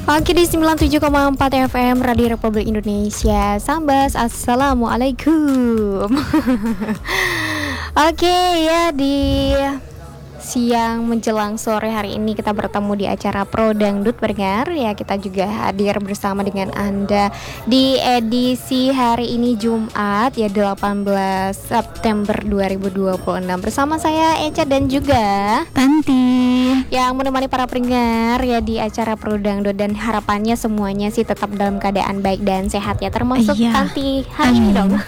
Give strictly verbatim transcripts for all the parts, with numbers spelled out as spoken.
Oke, di sembilan puluh tujuh koma empat F M Radio Republik Indonesia. Sambas, assalamualaikum. Oke ya, di siang menjelang sore hari ini kita bertemu di acara Pro Dangdut Pendengar. Ya, kita juga hadir bersama dengan Anda di edisi hari ini Jumat ya delapan belas September dua ribu dua puluh enam bersama saya Eca dan juga Tanti yang menemani para pendengar ya di acara Pro Dangdut, dan harapannya semuanya sih tetap dalam keadaan baik dan sehat ya, termasuk iya. Tanti hari ini dong.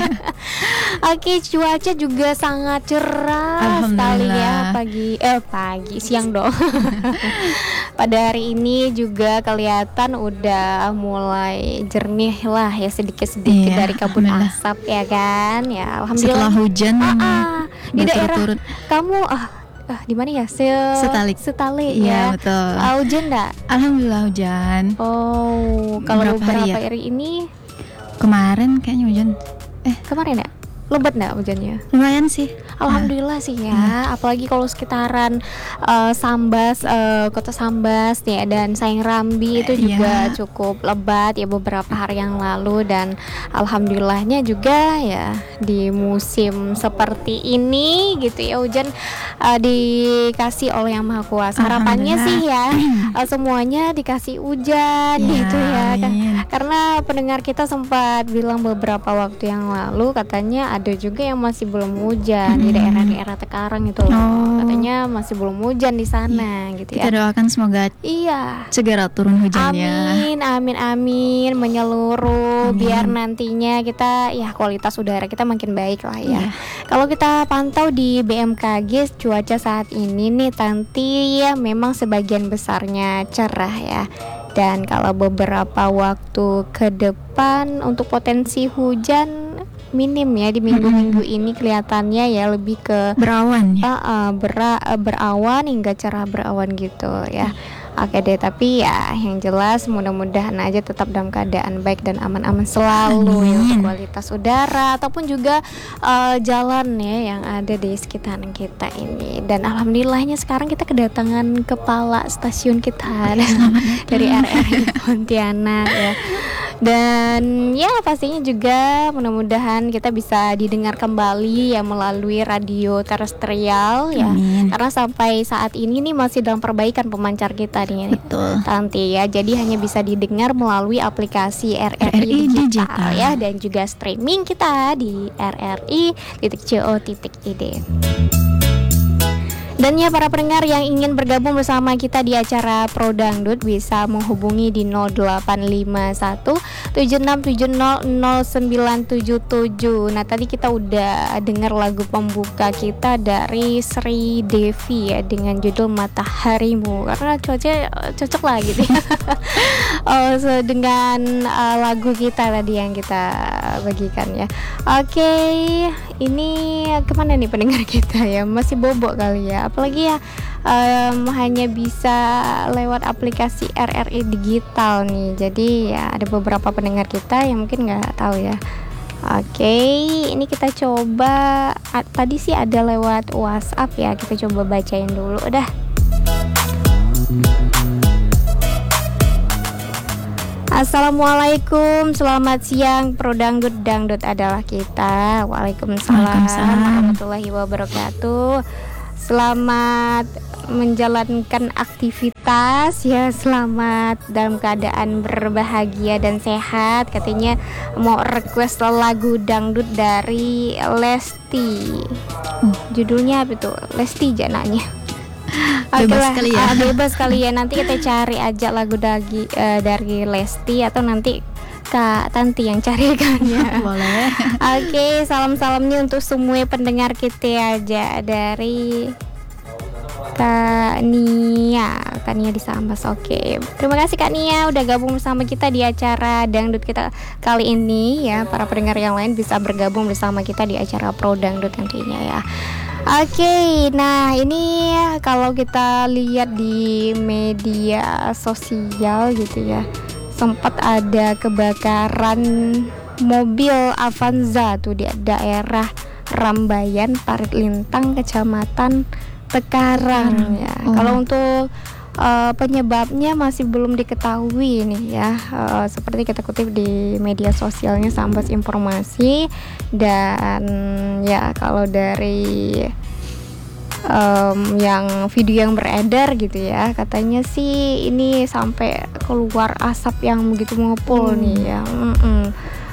Oke, cuaca juga sangat cerah sekali ya pagi eh pagi siang dong. Pada hari ini juga kelihatan udah mulai jernih lah ya, sedikit-sedikit iya, dari kabut asap ya kan ya. Alhamdulillah. Setelah hujan ah, ah, di daerah berturut-turut. kamu ah ah di mana ya? Se Setali. Setali Iya, ya. betul. Ah, hujan enggak? Alhamdulillah hujan. Oh, kalau Berapa hari beberapa ya? hari ini Kemarin kayaknya hujan. Eh, kemarin ya? Lebat enggak hujannya? lumayan sih. Alhamdulillah sih ya, apalagi kalau sekitaran uh, Sambas, uh, kota Sambas ya, dan Sayang Rambi itu juga Iya. cukup lebat ya beberapa hari yang lalu, dan alhamdulillahnya juga ya di musim seperti ini gitu ya hujan uh, dikasih oleh Yang Maha Kuasa. Harapannya sih ya uh, semuanya dikasih hujan Ya, gitu ya kan. amin. Karena pendengar kita sempat bilang beberapa waktu yang lalu katanya ada juga yang masih belum hujan di daerah-daerah Tekarang itu loh. Oh. Katanya masih belum hujan di sana gitu Kita ya. doakan semoga Iya. segera turun hujannya. Amin, amin, amin, menyeluruh Amin. biar nantinya kita ya kualitas udara kita makin baik lah ya. Iya. Kalau kita pantau di B M K G cuaca saat ini nih Tanti ya memang sebagian besarnya cerah ya. Dan kalau beberapa waktu ke depan untuk potensi hujan minim ya di minggu-minggu ini kelihatannya ya lebih ke Berawan ya. uh, uh, bera, uh, berawan hingga cerah berawan gitu ya. Oke deh, tapi ya yang jelas mudah-mudahan aja tetap dalam keadaan baik dan aman-aman selalu ya untuk Amin. kualitas udara ataupun juga uh, jalan ya yang ada di sekitaran kita ini. Dan alhamdulillahnya sekarang kita kedatangan kepala stasiun kita dari R R I Pontianak ya. Dan ya pastinya juga mudah-mudahan kita bisa didengar kembali ya melalui radio terestrial ya. Amin. Karena sampai saat ini nih masih dalam perbaikan pemancar kita nih Betul. Tanti ya. Jadi hanya bisa didengar melalui aplikasi R R I, R R I digital, digital. ya, dan juga streaming kita di r r i titik co titik i d. Dan ya para pendengar yang ingin bergabung bersama kita di acara Pro Dangdut bisa menghubungi di nol delapan lima satu tujuh enam tujuh nol nol sembilan tujuh tujuh. Nah tadi kita udah dengar lagu pembuka kita dari Sri Devi ya dengan judul Mataharimu, karena cuaca cocok lah gitu ya. Oh, so, dengan uh, lagu kita tadi yang kita bagikan ya. Oke, ini kemana nih pendengar kita ya? Masih bobok kali ya. Apalagi ya um, hanya bisa lewat aplikasi R R I digital nih. Jadi ya ada beberapa pendengar kita yang mungkin nggak tahu ya. Oke, ini kita coba. A- tadi sih ada lewat WhatsApp ya. Kita coba bacain dulu. Udah. Assalamualaikum, selamat siang Pro Dangdut, Dangdut adalah kita. Waalaikumsalam Waalaikumsalam. warahmatullahi wabarakatuh. Selamat menjalankan aktivitas ya, selamat dalam keadaan berbahagia dan sehat. Katanya mau request lagu dangdut dari Lesti. Judulnya apa tuh? Lesti jananya. Bebas kali ya. Ah, bebas kali ya. Nanti kita cari aja lagu dari uh, dari Lesti atau nanti Kak Tanti yang carikan ya. Boleh. Oke, salam-salamnya untuk semua pendengar kita aja dari Kak Nia, Kak Nia di Sambas. Oke, terima kasih Kak Nia udah gabung bersama kita di acara Dangdut kita kali ini ya. Para pendengar yang lain bisa bergabung bersama kita di acara Pro Dangdut nantinya ya. Oke, nah ini kalau kita lihat di media sosial gitu ya, sempat ada kebakaran mobil Avanza tuh di daerah Rambayan, Parit Lintang, Kecamatan Tekarang ya. Oh. Kalau untuk uh, penyebabnya masih belum diketahui nih ya. Uh, seperti kita kutip di media sosialnya Sambas Informasi, dan ya kalau dari um, yang video yang beredar gitu ya, katanya sih ini sampai keluar asap yang begitu mengepul hmm. nih ya. Mm-mm.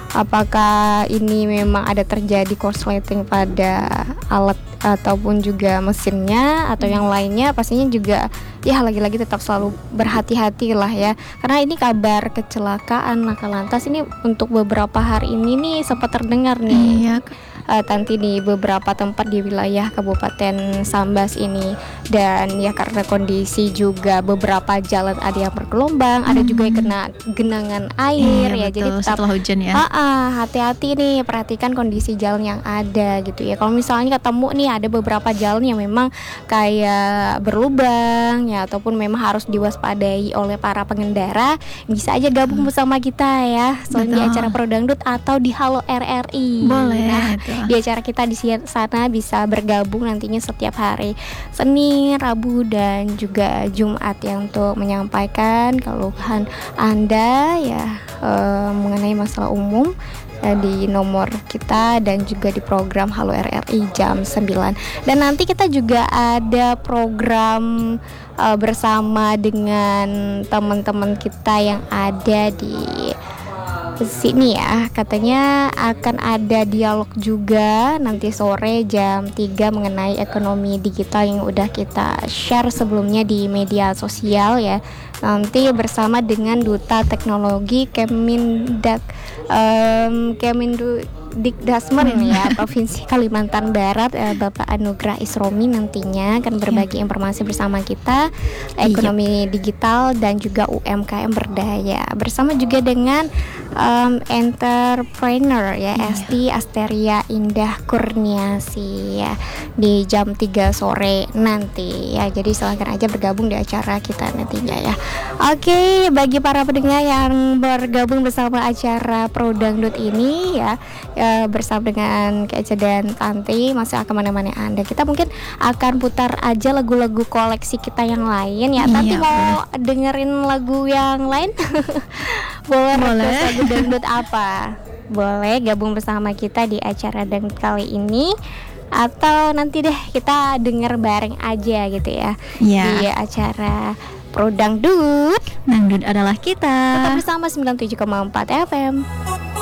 Apakah ini memang ada terjadi korsleting pada alat ataupun juga mesinnya atau yang lainnya? Pastinya juga ya lagi-lagi tetap selalu berhati-hati lah ya, karena ini kabar kecelakaan laka lantas ini untuk beberapa hari ini nih sempat terdengar nih. Iya. Uh, Tanti di beberapa tempat di wilayah Kabupaten Sambas ini, dan ya karena kondisi juga beberapa jalan ada yang bergelombang, hmm. ada juga yang kena genangan air iya, ya, betul. jadi tetap setelah hujan ya. Uh, uh, hati-hati nih, perhatikan kondisi jalan yang ada gitu ya. Kalau misalnya ketemu nih ada beberapa jalan yang memang kayak berlubang ya, ataupun memang harus diwaspadai oleh para pengendara, bisa aja gabung bersama kita ya, selain di acara Pro Dangdut atau di Halo R R I. Boleh. Nah, di acara kita di sana bisa bergabung nantinya setiap hari Senin, Rabu, dan juga Jumat ya, untuk menyampaikan keluhan Anda ya uh, mengenai masalah umum uh, di nomor kita dan juga di program Halo R R I jam sembilan. Dan nanti kita juga ada program uh, bersama dengan teman-teman kita yang ada di sini ya, katanya akan ada dialog juga nanti sore jam tiga mengenai ekonomi digital yang udah kita share sebelumnya di media sosial ya. Nanti bersama dengan Duta Teknologi Kemendak um, Kemendu Dikdasmen ya Provinsi Kalimantan Barat, eh, Bapak Anugrah Isromi nantinya akan berbagi ya. informasi bersama kita ekonomi iya. digital dan juga U M K M berdaya, bersama juga dengan um, entrepreneur ya iya. Esti Asteria Indah Kurniasi ya di jam tiga sore nanti ya. Jadi silakan aja bergabung di acara kita nantinya ya. Oke, bagi para pendengar yang bergabung bersama acara Pro Dangdut ini ya, ya bersama dengan Kece dan Tanti masih akan menemani Anda. Kita mungkin akan putar aja lagu-lagu koleksi kita yang lain ya. Tanti iya, mau boleh. dengerin lagu yang lain? Boleh. Boleh. Lagu dangdut apa? Boleh gabung bersama kita di acara dangdut kali ini, atau nanti deh kita denger bareng aja gitu ya yeah. di acara Pro Dangdut. Dangdut adalah kita. Tetap bersama sembilan puluh tujuh koma empat F M.